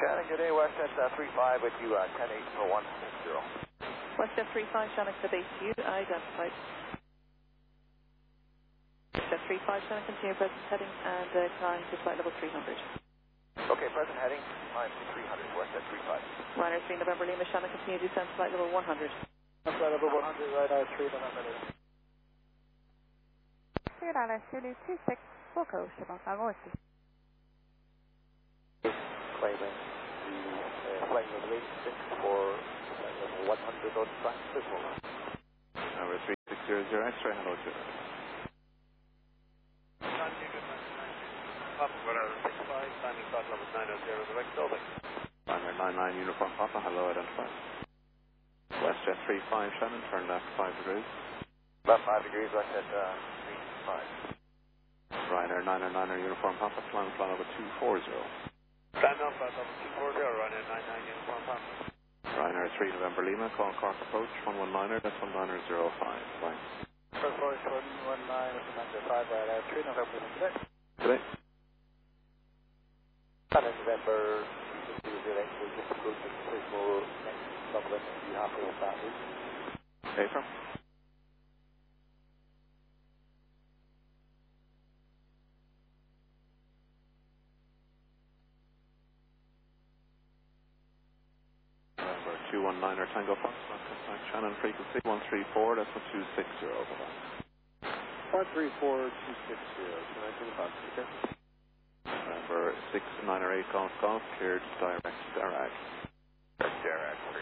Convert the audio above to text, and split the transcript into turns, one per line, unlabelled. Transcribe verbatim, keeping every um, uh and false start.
Shannon, good day. WestJet uh, three five with you, uh, ten eight for one zero.
WestJet three five, Shannon, the base to you, identified. WestJet three five, Shannon, continue present heading and uh, climb to flight level three hundred.
Okay, present heading, climb to three hundred, WestJet three five.
Ryanair three November Lima, Shannon, continue descent to flight level one hundred.
Flight level one hundred, Ryanair three November Lima.
Ryanair Zulu two six, Wilco, Shabbat North.
Claiming the uh, flight level eighty-six for flight level one hundred on track this moment.
Number three six zero zero, X-ray, hello to you.
Papa, whatever, six five, landing flight level nine zero, direct building.
Ryanair nine nine, uniform Papa, hello, identified. WestJet three five, Shannon, turn left five degrees.
Left five degrees, WestJet uh, three five.
Ryanair nine nine, uniform Papa, climb flight level two four zero.
Climb down flight level two four zero, Ryanair nine nine, uniform Papa.
Ryanair three November Lima, call Cork approach, one one niner, that's one niner zero five, bye.
First voice, one one nine, November five, Ryanair three November Lima, today.
Today.
Ryanair November two zero, we'll just approach the visual next level, and be happy with that route.
Okay, from? two one niner Tango Fox, contact Shannon frequency one three four, that's one two six zero, bye-bye.
one three four two six zero, Shannon to the Fox, okay?
Number six niner eight Golf Golf, cleared direct Dirac.
Direct, Dirac,